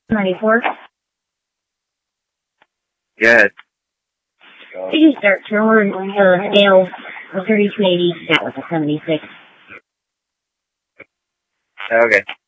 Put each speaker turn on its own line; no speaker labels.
94.
Go ahead.
You can start forward scale of 30 to 80. That was a 76.
Okay.